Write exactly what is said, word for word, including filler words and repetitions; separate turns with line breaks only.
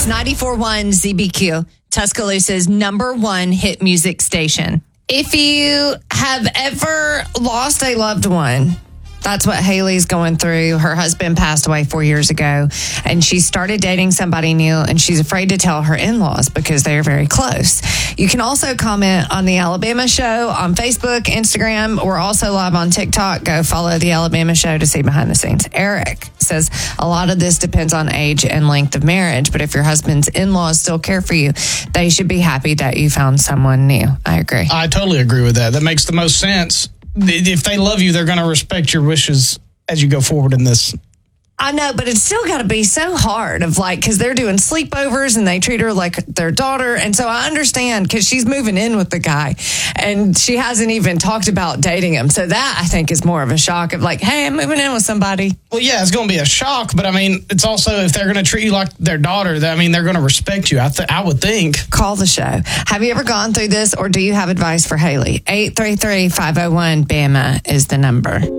ninety-four point one Z B Q, Tuscaloosa's number one hit music station. If you have ever lost a loved one, that's what Haley's going through. Her husband passed away four years ago, and she started dating somebody new, and she's afraid to tell her in-laws because they are very close. You can also comment on the Alabama Show on Facebook, Instagram. We're also live on TikTok. Go follow the Alabama Show to see behind the scenes. Eric says a lot of this depends on age and length of marriage, but if your husband's in-laws still care for you, they should be happy that you found someone new. I agree.
I totally agree with that. That makes the most sense. If they love you, they're going to respect your wishes as you go forward in this.
I know, but it's still got to be so hard of like, because they're doing sleepovers and they treat her like their daughter. And so I understand because she's moving in with the guy and she hasn't even talked about dating him. So that I think is more of a shock of like, hey, I'm moving in with somebody.
Well, yeah, it's going to be a shock. But I mean, it's also if they're going to treat you like their daughter, I mean, they're going to respect you. I, th- I would think.
Call the show. Have you ever gone through this or do you have advice for Haley? eight three three, five oh one, B A M A is the number.